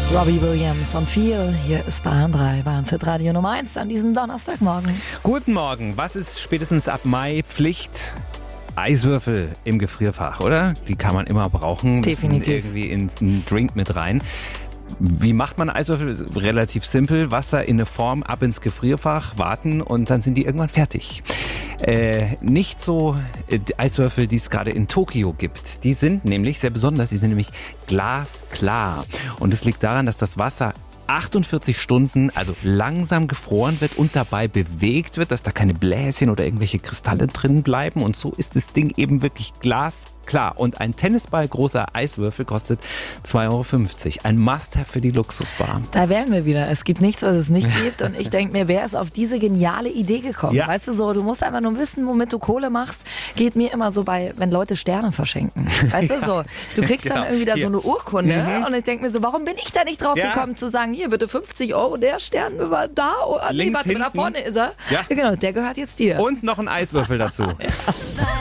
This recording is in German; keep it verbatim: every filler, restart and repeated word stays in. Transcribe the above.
Robbie Williams und viel. Hier ist Bayern drei, Bayern Z Radio Nummer eins an diesem Donnerstagmorgen. Guten Morgen. Was ist spätestens ab Mai Pflicht? Eiswürfel im Gefrierfach, oder? Die kann man immer brauchen. Definitiv. Müssen irgendwie in einen Drink mit rein. Wie macht man Eiswürfel? Relativ simpel. Wasser in eine Form, ab ins Gefrierfach, warten und dann sind die irgendwann fertig. Äh, nicht so äh, die Eiswürfel, die es gerade in Tokio gibt. Die sind nämlich sehr besonders. Die sind nämlich glasklar. Und es liegt daran, dass das Wasser achtundvierzig Stunden, also langsam gefroren wird und dabei bewegt wird, dass da keine Bläschen oder irgendwelche Kristalle drin bleiben. Und so ist das Ding eben wirklich glasklar. Und ein Tennisball großer Eiswürfel kostet zwei Euro fünfzig. Ein Must-have für die Luxusbar. Da wären wir wieder. Es gibt nichts, was es nicht gibt. Und ich denke mir, wer ist auf diese geniale Idee gekommen? Ja. Weißt du so, du musst einfach nur wissen, womit du Kohle machst. Geht mir immer so bei, wenn Leute Sterne verschenken. Weißt du so, du kriegst Genau. dann irgendwie da Hier. so eine Urkunde. Mhm. Und ich denke mir so, warum bin ich da nicht drauf Ja. gekommen zu sagen, hier bitte fünfzig Euro, der Stern war da. Oh, nee, Links warte, da hinten. vorne ist er. Ja. Genau, der gehört jetzt dir. Und noch ein Eiswürfel dazu.